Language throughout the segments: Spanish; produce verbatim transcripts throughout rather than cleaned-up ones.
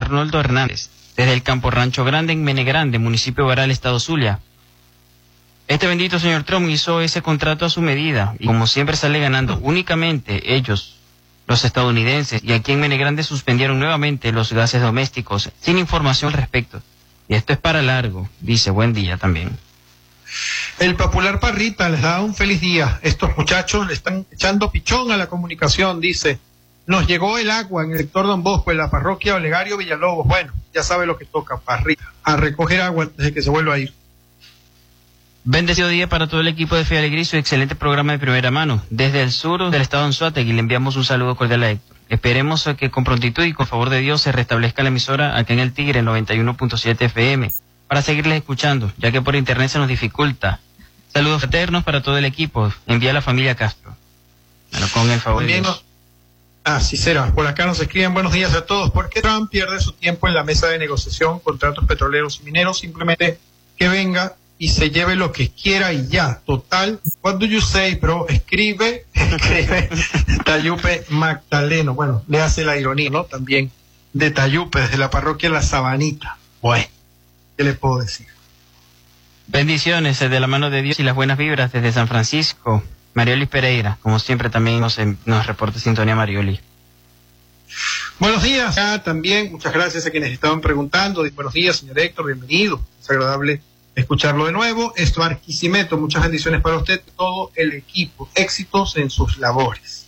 Arnoldo Hernández, desde el Campo Rancho Grande en Menegrande, municipio de Baral, estado Zulia. Este bendito señor Trump hizo ese contrato a su medida y como siempre sale ganando únicamente ellos, los estadounidenses, y aquí en Menegrande suspendieron nuevamente los gases domésticos sin información al respecto. Y esto es para largo, dice, buen día también. El popular Parrita les da un feliz día. Estos muchachos le están echando pichón a la comunicación, dice. Nos llegó el agua en el sector Don Bosco, en la parroquia Olegario Villalobos. Bueno, ya sabe lo que toca, Parrita, a recoger agua antes de que se vuelva a ir. Bendecido día para todo el equipo de Fe y Alegría y su excelente programa de primera mano. Desde el sur del estado de Anzoátegui le enviamos un saludo cordial a Héctor. Esperemos que con prontitud y con favor de Dios se restablezca la emisora acá en el Tigre noventa y uno punto siete F M para seguirles escuchando, ya que por internet se nos dificulta. Saludos fraternos para todo el equipo. Envía a la familia Castro. Bueno, con el favor También de Dios. No, así será. Por acá nos escriben buenos días a todos. ¿Por qué Trump pierde su tiempo en la mesa de negociación, contratos petroleros y mineros? Simplemente que venga y se lleve lo que quiera y ya. Total, what do you say, bro? Escribe, escribe Tayupe Magdaleno. Bueno, le hace la ironía, ¿no? También de Tayupe, desde la parroquia La Sabanita. Bueno, ¿qué le puedo decir? Bendiciones de la mano de Dios y las buenas vibras desde San Francisco. Marioli Pereira, como siempre también nos, nos reporta sintonía Marioli. Buenos días, ya también, muchas gracias a quienes estaban preguntando. Buenos días, señor Héctor, bienvenido. Es agradable escucharlo de nuevo. Esto Arquisimeto, muchas bendiciones para usted, todo el equipo, éxitos en sus labores.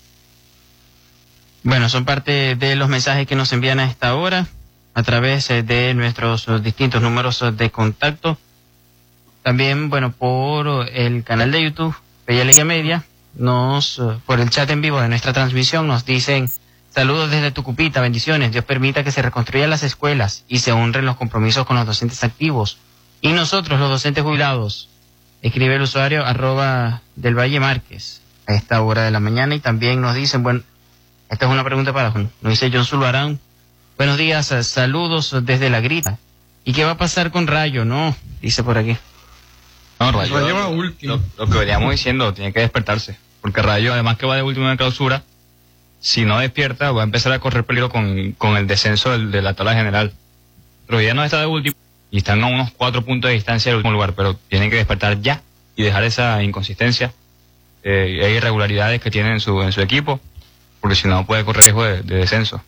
Bueno, son parte de los mensajes que nos envían a esta hora a través de nuestros distintos números de contacto. También, bueno, por el canal de YouTube, Fe y Alegría Media, nos, por el chat en vivo de nuestra transmisión, nos dicen saludos desde Tucupita, bendiciones. Dios permita que se reconstruyan las escuelas y se honren los compromisos con los docentes activos. Y nosotros, los docentes jubilados, escribe el usuario arroba del Valle Márquez a esta hora de la mañana. Y también nos dicen, bueno, esta es una pregunta para Juan, nos dice John Zulbarán, buenos días, saludos desde La Grita. ¿Y qué va a pasar con Rayo? No, dice por aquí. No, Rayo, Rayo va último. Lo, lo que veníamos diciendo, tiene que despertarse. Porque Rayo, además que va de último en la clausura, si no despierta, va a empezar a correr peligro con, con el descenso del, de la tabla general. Pero ya no está de último y están a unos cuatro puntos de distancia del último lugar, pero tienen que despertar ya y dejar esa inconsistencia eh, e irregularidades que tienen en su, en su equipo, porque si no puede correr riesgo de, de descenso.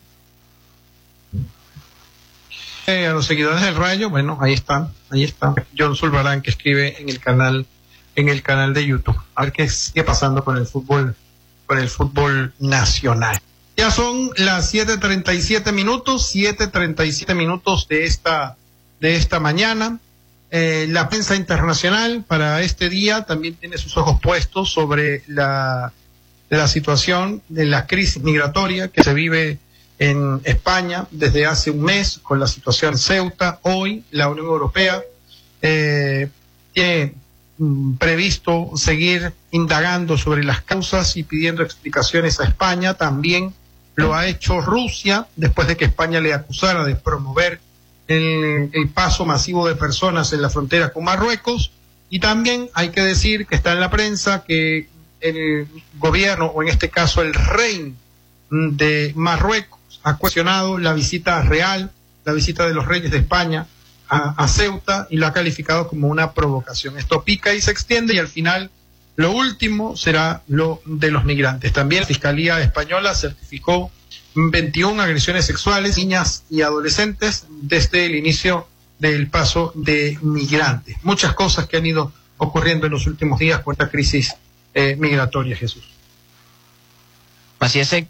Eh, a los seguidores del Rayo, bueno, ahí están, ahí está John Zulbarán, que escribe en el canal, en el canal de YouTube. A ver qué sigue pasando con el fútbol, con el fútbol nacional. Ya son las siete treinta y siete minutos, siete treinta y siete minutos de esta, de esta mañana. Eh, la prensa internacional para este día también tiene sus ojos puestos sobre la, de la situación de la crisis migratoria que se vive en España desde hace un mes con la situación en Ceuta. Hoy la Unión Europea eh, tiene mm, previsto seguir indagando sobre las causas y pidiendo explicaciones a España. También lo ha hecho Rusia después de que España le acusara de promover el, el paso masivo de personas en la frontera con Marruecos. Y también hay que decir que está en la prensa que el gobierno, o en este caso el rey de Marruecos, ha cuestionado la visita real, la visita de los reyes de España a, a Ceuta, y lo ha calificado como una provocación. Esto pica y se extiende, y al final lo último será lo de los migrantes. También la Fiscalía Española certificó veintiuna agresiones sexuales, niñas y adolescentes, desde el inicio del paso de migrantes. Muchas cosas que han ido ocurriendo en los últimos días con esta crisis eh, migratoria, Jesús. Así es,